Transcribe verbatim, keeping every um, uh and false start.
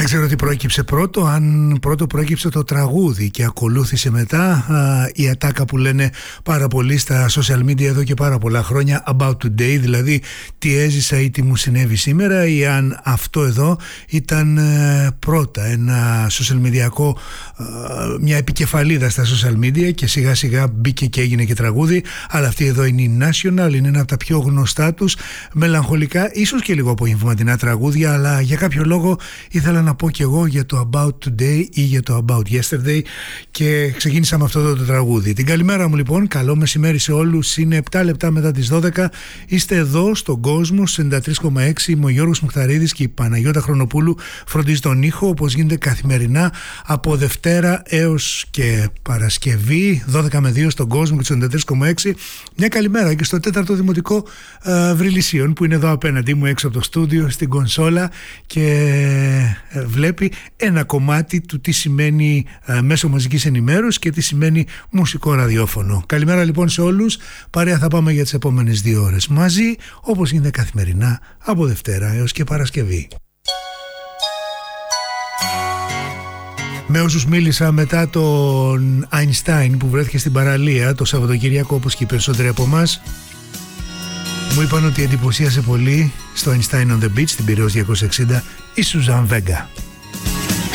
Δεν ξέρω τι προέκυψε πρώτο, αν πρώτο προέκυψε το τραγούδι και ακολούθησε μετά α, η ατάκα που λένε πάρα πολύ στα social media εδώ και πάρα πολλά χρόνια, about today, δηλαδή τι έζησα ή τι μου συνέβη σήμερα, ή αν αυτό εδώ ήταν ε, πρώτα ένα social mediaικό, ε, μια επικεφαλίδα στα social media και σιγά σιγά μπήκε και έγινε και τραγούδι. Αλλά αυτή εδώ είναι η National, είναι ένα από τα πιο γνωστά τους μελαγχολικά, ίσως και λίγο απογευματινά τραγούδια, αλλά για κάποιο λόγο ήθελα να πω και εγώ για το About Today ή για το About Yesterday και ξεκίνησα με αυτό το, το τραγούδι. Την καλημέρα μου λοιπόν, καλό μεσημέρι σε όλους. Είναι επτά λεπτά μετά τις δώδεκα. Είστε εδώ στον κόσμο ενενήντα τρία κόμμα έξι. Είμαι ο Γιώργος Μουχταρίδης και η Παναγιώτα Χρονοπούλου φροντίζει τον ήχο όπως γίνεται καθημερινά από Δευτέρα έως και Παρασκευή δώδεκα με δύο στον κόσμο και στο ενενήντα τρία κόμμα έξι. Μια καλημέρα και στο τέταρτο δημοτικό ε, Βρυλισσίων που είναι εδώ απέναντί μου έξω από το στούντιο στην κονσόλα και ε, βλέπει ένα κομμάτι του τι σημαίνει ε, μέσω μαζικής ενημέρωσης και τι σημαίνει μουσικό ραδιόφωνο. Καλημέρα λοιπόν σε όλους. Παρέα θα πάμε για τις επόμενες δύο ώρες μαζί, όπως γίνεται καθημερινά από Δευτέρα έως και Παρασκευή. Με όσους μίλησα μετά τον Einstein που βρέθηκε στην παραλία το Σαββατοκύριακο, όπως και οι περισσότεροι από εμάς, μου είπαν ότι εντυπωσίασε πολύ στο Einstein on the Beach, στην Πειραιώς διακόσια εξήντα, η Σουζάν Βέγκα.